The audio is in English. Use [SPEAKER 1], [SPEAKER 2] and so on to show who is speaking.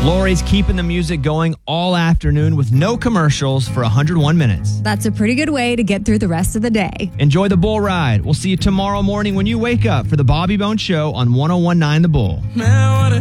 [SPEAKER 1] Lori's keeping the music going all afternoon with no commercials for 101 minutes.
[SPEAKER 2] That's a pretty good way to get through the rest of the day.
[SPEAKER 1] Enjoy the bull ride. We'll see you tomorrow morning when you wake up for the Bobby Bones Show on 101.9 The Bull.